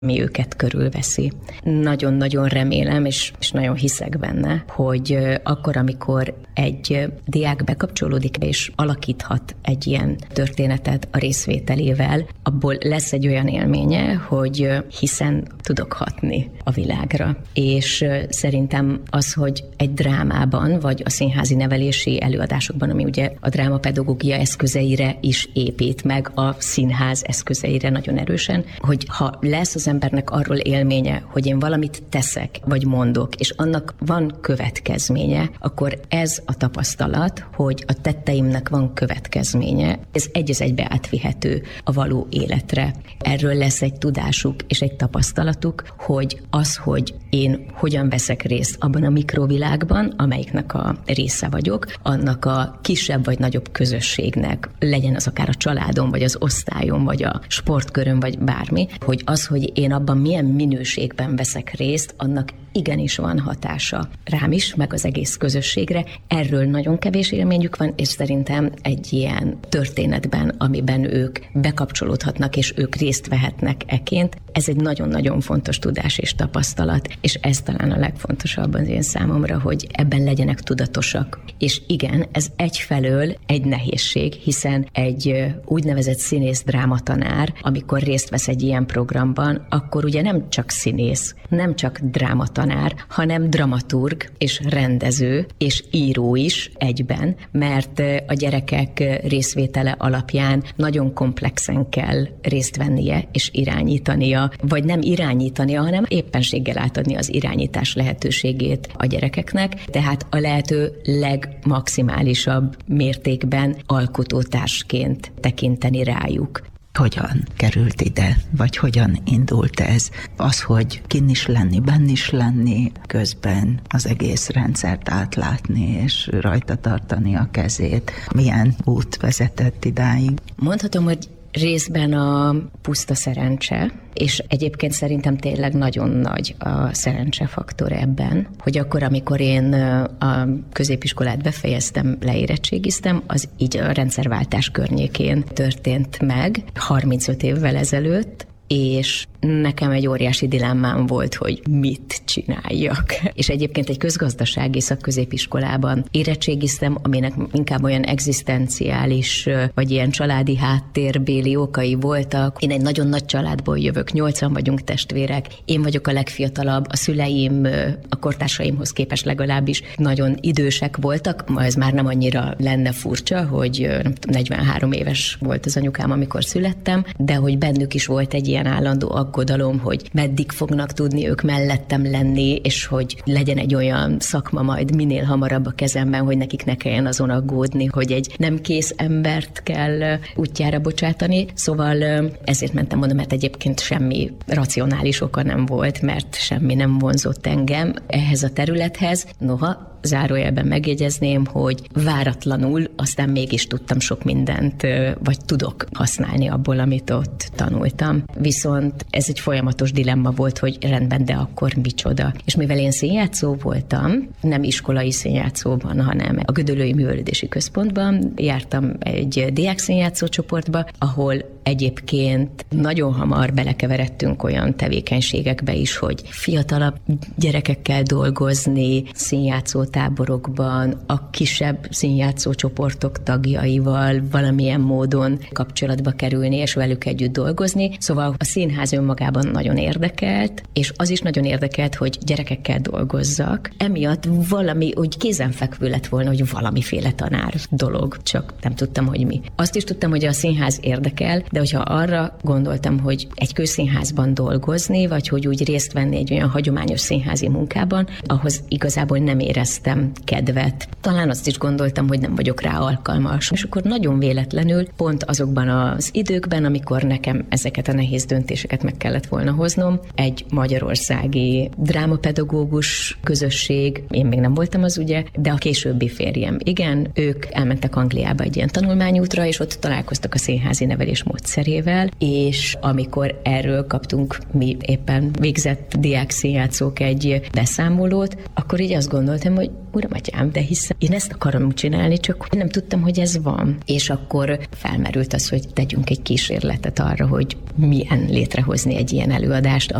ami őket körülveszi. Nagyon-nagyon remélem, és nagyon hiszek benne, hogy akkor, amikor egy diák bekapcsolódik és alakíthat egy ilyen történetet a részvételével, abból lesz egy olyan élménye, hogy hiszen tudok hatni a világra. És szerintem az, hogy egy drámában, vagy a színházi nevelési előadásokban, ami ugye a drámapedagógia eszközeire is épít, meg a színház eszközeire nagyon erősen, hogy ha lesz az embernek arról élménye, hogy én valamit teszek, vagy mondok, és annak van következménye, akkor ez a tapasztalat, hogy a tetteimnek van következménye, ez egy-egybe átvihető a való életre. Erről lesz egy tudásuk és egy tapasztalatuk, hogy az, hogy én hogyan veszek részt abban a mikrovilágban, amelyiknek a része vagyok, annak a kisebb vagy nagyobb közösségnek, legyen az akár a családom, vagy az osztályom, vagy a sportköröm, vagy bármi, hogy az, hogy én abban milyen minőségben veszek részt, annak igenis van hatása rám is, meg az egész közösségre. Erről nagyon kevés élményük van, és szerintem egy ilyen történetben, amiben ők bekapcsolódhatnak, és ők részt vehetnek eként, ez egy nagyon-nagyon fontos tudás és tapasztalat, és ez talán a legfontosabb az én számomra, hogy ebben legyenek tudatosak. És igen, ez egyfelől egy nehézség, hiszen egy úgynevezett színész drámatanár, amikor részt vesz egy ilyen programban, akkor ugye nem csak színész, nem csak drámatanár, hanem dramaturg és rendező és író is egyben, mert a gyerekek részvétele alapján nagyon komplexen kell részt vennie és irányítania, vagy nem irányítania, hanem éppenséggel átadni az irányítás lehetőségét a gyerekeknek, tehát a lehető legmaximálisabb mértékben alkotótársként tekinteni rájuk. Hogyan került ide, vagy hogyan indult ez? Az, hogy kinn is lenni, benn is lenni, közben az egész rendszert átlátni, és rajta tartani a kezét. Milyen út vezetett idáig? Mondhatom, hogy részben a puszta szerencse, és egyébként szerintem tényleg nagyon nagy a szerencsefaktor ebben, hogy akkor, amikor én a középiskolát befejeztem, leérettségiztem, az így a rendszerváltás környékén történt meg, 35 évvel ezelőtt, és nekem egy óriási dilemmám volt, hogy mit csináljak. És egyébként egy közgazdasági szakközépiskolában érettségiztem, aminek inkább olyan egzisztenciális, vagy ilyen családi háttérbéli okai voltak. Én egy nagyon nagy családból jövök, 8-an vagyunk testvérek, én vagyok a legfiatalabb, a szüleim a kortársaimhoz képest legalábbis nagyon idősek voltak, ez már nem annyira lenne furcsa, hogy 43 éves volt az anyukám, amikor születtem, de hogy bennük is volt egy ilyen állandó aggodalom, hogy meddig fognak tudni ők mellettem lenni, és hogy legyen egy olyan szakma majd minél hamarabb a kezemben, hogy nekik ne kelljen azon aggódni, hogy egy nem kész embert kell útjára bocsátani. Szóval ezért mentem oda, mert egyébként semmi racionális oka nem volt, mert semmi nem vonzott engem ehhez a területhez. Noha zárójelben megjegyezném, hogy váratlanul aztán mégis tudtam sok mindent, vagy tudok használni abból, amit ott tanultam. Viszont ez egy folyamatos dilemma volt, hogy rendben, de akkor micsoda. És mivel én színjátszó voltam, nem iskolai színjátszóban, hanem a Gödöllői Művelődési Központban jártam egy diákszínjátszó csoportba, ahol egyébként nagyon hamar belekeveredtünk olyan tevékenységekbe is, hogy fiatalabb gyerekekkel dolgozni, színjátszó táborokban, a kisebb színjátszó csoportok tagjaival valamilyen módon kapcsolatba kerülni, és velük együtt dolgozni. Szóval a színház önmagában nagyon érdekelt, és az is nagyon érdekelt, hogy gyerekekkel dolgozzak. Emiatt valami úgy kézenfekvő lett volna, hogy valamiféle tanár dolog, csak nem tudtam, hogy mi. Azt is tudtam, hogy a színház érdekel, de hogyha arra gondoltam, hogy egy közszínházban dolgozni, vagy hogy úgy részt venni egy olyan hagyományos színházi munkában, ahhoz igazából nem éreztem kedvet. Talán azt is gondoltam, hogy nem vagyok rá alkalmas. És akkor nagyon véletlenül, pont azokban az időkben, amikor nekem ezeket a nehéz döntéseket meg kellett volna hoznom, egy magyarországi drámapedagógus közösség, én még nem voltam az ugye, de a későbbi férjem, igen, ők elmentek Angliába egy ilyen tanulmányútra, és ott találkoztak a színházi nevelés módszerével, és amikor erről kaptunk mi éppen végzett diákszínjátszók egy beszámolót, akkor így azt gondoltam, hogy uram, atyám, de hiszen én ezt akarom csinálni, csak nem tudtam, hogy ez van. És akkor felmerült az, hogy tegyünk egy kísérletet arra, hogy milyen létrehozni egy ilyen előadást,